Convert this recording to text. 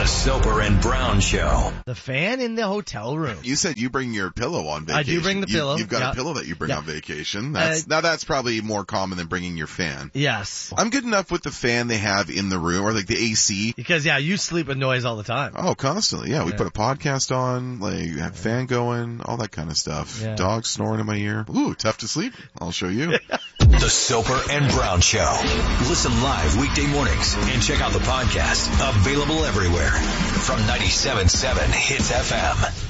The Soper and Brown Show. The fan in the hotel room. You said you bring your pillow on vacation. I do bring the pillow. You've got a pillow that you bring on vacation. Now that's probably more common than bringing your fan. Yes. I'm good enough with the fan they have in the room, or like the AC. Because, you sleep with noise all the time. Oh, constantly. Yeah, we put a podcast on, like, have a fan going, all that kind of stuff. Yeah. Dogs snoring in my ear. Ooh, tough to sleep. I'll show you. The Soper and Brown Show. Listen live weekday mornings and check out the podcast. Available everywhere from 97.7 Hits FM.